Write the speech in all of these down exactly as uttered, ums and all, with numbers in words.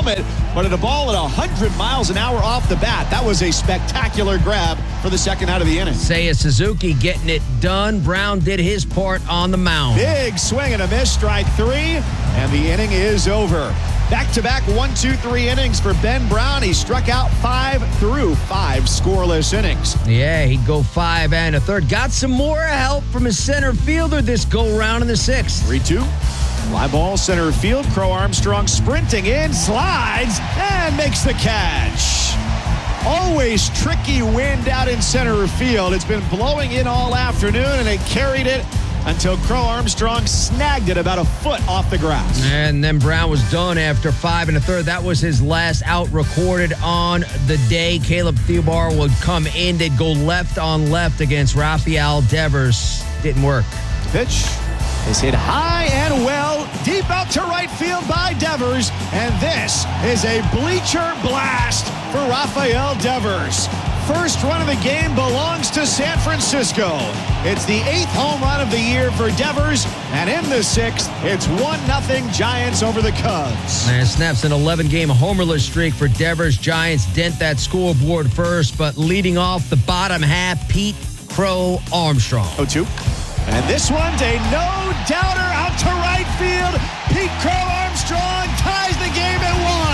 helmet, but at a ball at one hundred miles an hour off the bat. That was a spectacular grab for the second out of the inning. Seiya Suzuki getting it done. Brown did his part on the mound. Big swing and a miss, strike three, and the inning is over. Back-to-back one, two, three innings for Ben Brown. He struck out five through five scoreless innings. Yeah, he'd go five and a third. Got some more help from his center fielder this go-round in the sixth. three two. Fly ball center field. Crow Armstrong sprinting in, slides, and makes the catch. Always tricky wind out in center field. It's been blowing in all afternoon, and it carried it until Crow Armstrong snagged it about a foot off the grass. And then Brown was done after five and a third. That was his last out recorded on the day. Caleb Theobar would come in. They'd go left on left against Rafael Devers. Didn't work. Pitch is hit high and well, deep out to right field by Devers. And this is a bleacher blast for Rafael Devers. First run of the game belongs to San Francisco. It's the eighth home run of the year for Devers, and in the sixth, it's one nothing Giants over the Cubs. And snaps an eleven-game homerless streak for Devers. Giants dent that scoreboard first, but leading off the bottom half, Pete Crow Armstrong. oh two. And this one's a no-doubter out to right field. Pete Crow Armstrong ties the game at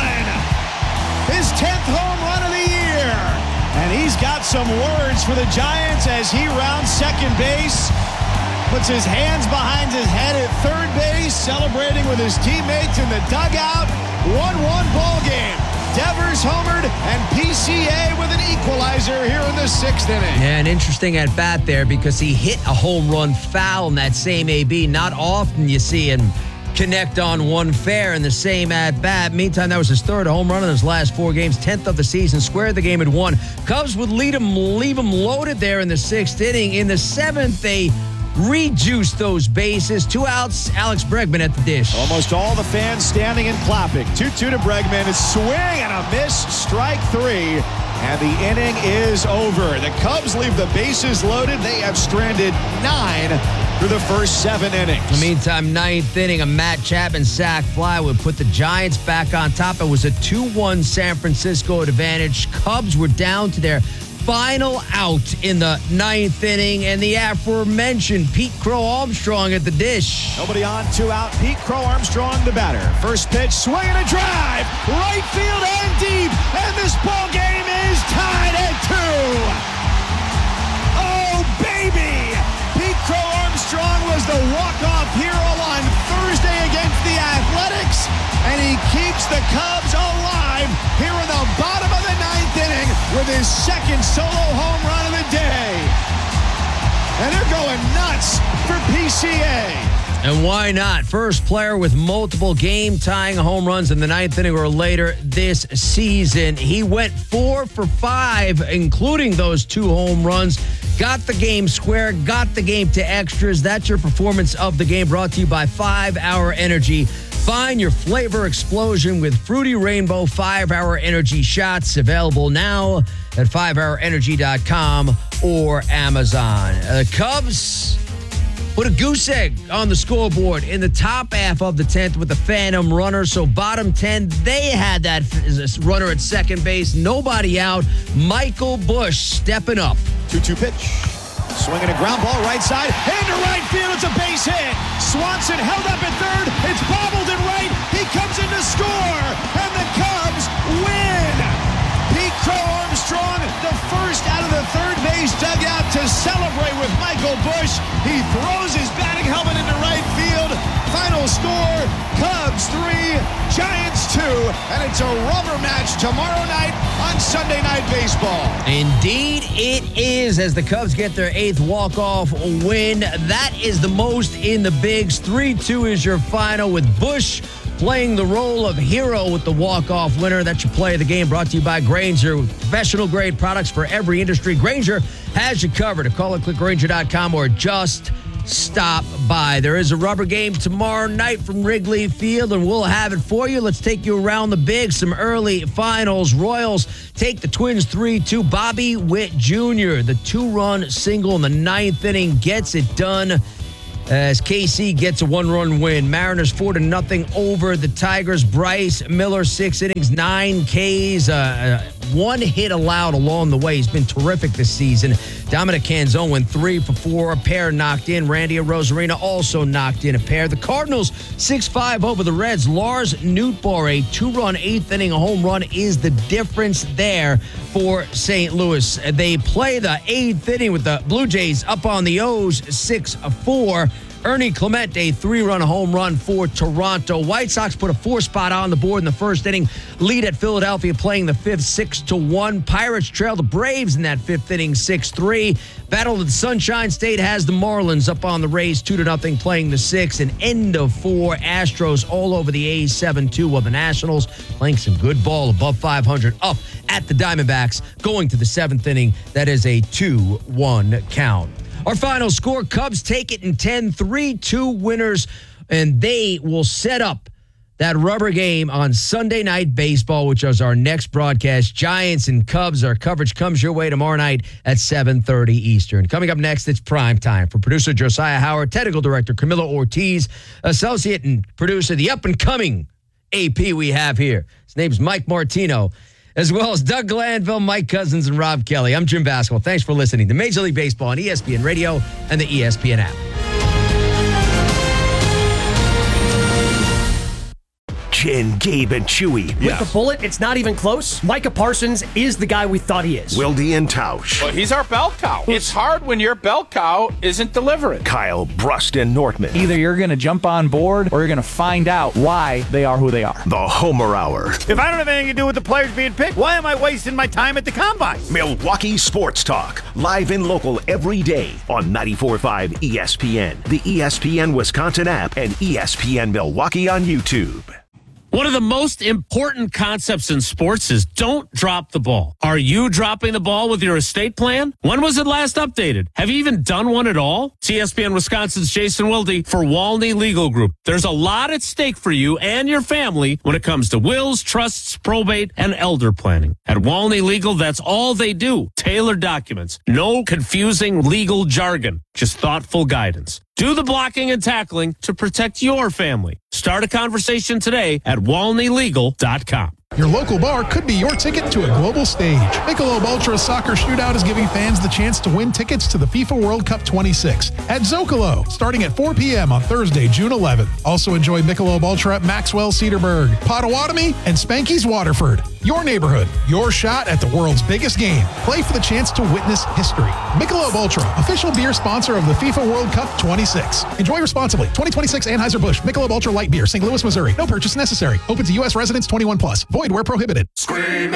one. His tenth home run of the year. And he's got some words for the Giants as he rounds second base. Puts his hands behind his head at third base, celebrating with his teammates in the dugout. one one ball game. Devers homered and P C A with an equalizer here in the sixth inning. Yeah, an interesting at bat there because he hit a home run foul in that same A B. Not often you see him connect on one fair in the same at bat. Meantime, that was his third home run in his last four games, tenth of the season. Squared the game at one. Cubs would lead him, leave him loaded there in the sixth inning. In the seventh, they rejuiced those bases. Two outs, Alex Bregman at the dish. Almost all the fans standing and clapping. two two to Bregman. A swing and a miss. Strike three. And the inning is over. The Cubs leave the bases loaded. They have stranded nine through the first seven innings. In the meantime, ninth inning, a Matt Chapman sac fly would put the Giants back on top. It was a two one San Francisco advantage. Cubs were down to their final out in the ninth inning, and the aforementioned Pete Crow Armstrong at the dish. Nobody on, two out. Pete Crow Armstrong, the batter. First pitch, swing and a drive. Right field and deep. And this ball game is tied at two. Oh, baby. Pete Crow Armstrong was the walk-off hero on Thursday against the Athletics, and he keeps the Cubs alive here in the bottom of the ninth inning with his second solo home run of the day. And they're going nuts for P C A. And why not? First player with multiple game-tying home runs in the ninth inning or later this season. He went four for five, including those two home runs. Got the game square, got the game to extras. That's your performance of the game, brought to you by five hour Energy. Find your flavor explosion with Fruity Rainbow five hour Energy shots, available now at five hour energy dot com or Amazon. Uh, The Cubs put a goose egg on the scoreboard in the top half of the tenth with the phantom runner. So bottom ten, they had that runner at second base. Nobody out. Michael Busch stepping up. two two pitch. Swinging a ground ball right side. Into right field. It's a base hit. Swanson held up at third. It's bobbled in right. He comes in to score. And the Cubs win. Pete Crow Armstrong, the first out of the third base dugout to celebrate with Michael Busch. He throws his batting helmet into right field. Final score, Cubs three, Giants two, and it's a rubber match tomorrow night on Sunday Night Baseball. Indeed it is, as the Cubs get their eighth walk-off win. That is the most in the bigs. three two is your final, with Busch playing the role of hero with the walk-off winner. That's your play of the game, brought to you by Grainger. Professional-grade products for every industry. Grainger has you covered. Call it click Grainger dot com or just stop by. There is a rubber game tomorrow night from Wrigley Field, and we'll have it for you. Let's take you around the big. Some early finals. Royals take the Twins three two. Bobby Witt Junior, the two-run single in the ninth inning, gets it done. as K C gets a one-run win. Mariners four to nothing over the Tigers. Bryce Miller, six innings, nine Ks, uh, one hit allowed along the way. He's been terrific this season. Dominic Canzone went three for four, a pair knocked in. Randy Arozarena also knocked in a pair. The Cardinals six five over the Reds. Lars Nootbaar, a two-run eighth inning, a home run is the difference there for Saint Louis. They play the eighth inning with the Blue Jays up on the O's six four. Ernie Clement, a three-run home run for Toronto. White Sox put a four spot on the board in the first inning. Lead at Philadelphia playing the fifth, six to one. Pirates trail the Braves in that fifth inning, six three. Battle of the Sunshine State has the Marlins up on the Rays, two to nothing, playing the sixth. And end of four. Astros all over the A's, seven two. While the Nationals playing some good ball above five hundred up at the Diamondbacks, going to the seventh inning. That is a two one count. Our final score, Cubs take it in ten, three two winners, and they will set up that rubber game on Sunday Night Baseball, which is our next broadcast. Giants and Cubs, our coverage comes your way tomorrow night at seven thirty Eastern. Coming up next, it's prime time. For producer Josiah Howard, technical director Camilo Ortiz, associate and producer, the up-and-coming A P we have here. His name's Mike Martino, as well as Doug Glanville, Mike Cousins, and Rob Kelly. I'm Jim Baskel. Thanks for listening to Major League Baseball on E S P N Radio and the E S P N app. Jen, Gabe, and Chewy. With yes. the bullet, it's not even close. Micah Parsons is the guy we thought he is. Wildy and Tausch. Well, he's our bell cow. It's hard when your bell cow isn't delivering. Kyle, Brust, and Nortman. Either you're going to jump on board or you're going to find out why they are who they are. The Homer Hour. If I don't have anything to do with the players being picked, why am I wasting my time at the Combine? Milwaukee Sports Talk. Live and local every day on ninety-four point five E S P N, the E S P N Wisconsin app, and E S P N Milwaukee on YouTube. One of the most important concepts in sports is don't drop the ball. Are you dropping the ball with your estate plan? When was it last updated? Have you even done one at all? It's E S P N Wisconsin's Jason Wilde for Walney Legal Group. There's a lot at stake for you and your family when it comes to wills, trusts, probate, and elder planning. At Walney Legal, that's all they do. Tailored documents. No confusing legal jargon. Just thoughtful guidance. Do the blocking and tackling to protect your family. Start a conversation today at walney legal dot com. Your local bar could be your ticket to a global stage. Michelob Ultra Soccer Shootout is giving fans the chance to win tickets to the FIFA World Cup twenty-six at Zocalo, starting at four p.m. on Thursday, June eleventh. Also enjoy Michelob Ultra at Maxwell Cedarburg, Potawatomi, and Spanky's Waterford. Your neighborhood, your shot at the world's biggest game. Play for the chance to witness history. Michelob Ultra, official beer sponsor of the FIFA World Cup twenty-six. Enjoy responsibly. twenty twenty-six Anheuser-Busch Michelob Ultra Light Beer, Saint Louis, Missouri. No purchase necessary. Open to U S residents twenty-one plus. Void where prohibited. Scream